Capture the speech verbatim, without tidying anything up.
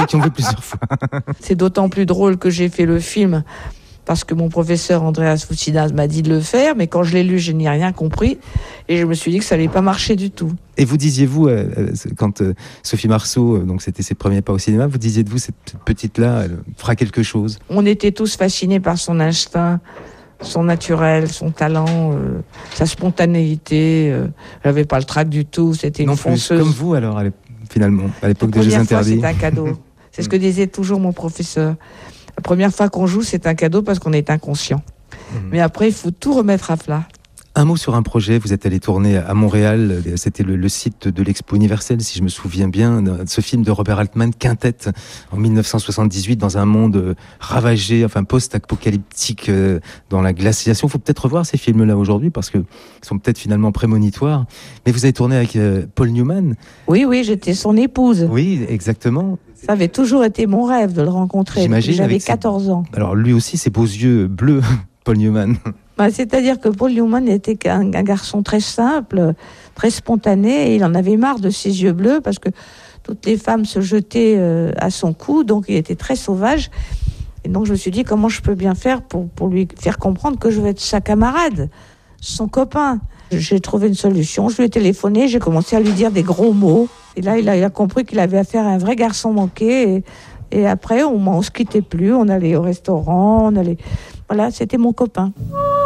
ceux qui ont vu plusieurs fois. C'est d'autant plus drôle que j'ai fait le film parce que mon professeur Andreas Foutsinas m'a dit de le faire, mais quand je l'ai lu, je n'y ai rien compris et je me suis dit que ça n'allait pas marcher du tout. Et vous disiez-vous, euh, quand euh, Sophie Marceau, euh, donc c'était ses premiers pas au cinéma, vous disiez de vous, cette, cette petite-là, elle fera quelque chose? On était tous fascinés par son instinct, son naturel, son talent, euh, sa spontanéité. Euh, elle n'avait pas le trac du tout, c'était une non fonceuse. Plus, comme vous alors, à finalement, à l'époque des Jeux interdits. C'est un cadeau. C'est ce que disait toujours mon professeur. La première fois qu'on joue, c'est un cadeau parce qu'on est inconscient. Mmh. Mais après, il faut tout remettre à plat. Un mot sur un projet, vous êtes allé tourner à Montréal, c'était le, le site de l'Expo universelle, si je me souviens bien, ce film de Robert Altman, Quintette, en mille neuf cent soixante-dix-huit, dans un monde ravagé, enfin post-apocalyptique, dans la glaciation. Il faut peut-être revoir ces films-là aujourd'hui, parce qu'ils sont peut-être finalement prémonitoires. Mais vous avez tourné avec Paul Newman. Oui, oui, j'étais son épouse. Oui, exactement. Ça avait toujours été mon rêve de le rencontrer. J'imagine. J'avais quatorze ans. Alors lui aussi, ses beaux yeux bleus, Paul Newman. Bah, c'est-à-dire que Paul Newman était un, un garçon très simple, très spontané, et il en avait marre de ses yeux bleus parce que toutes les femmes se jetaient euh, à son cou, donc il était très sauvage. Et donc je me suis dit comment je peux bien faire pour, pour lui faire comprendre que je veux être sa camarade, son copain. J'ai trouvé une solution, je lui ai téléphoné, j'ai commencé à lui dire des gros mots. Et là, il a, il a compris qu'il avait affaire à un vrai garçon manqué. Et, et après, on ne se quittait plus, on allait au restaurant, on allait... Voilà, c'était mon copain.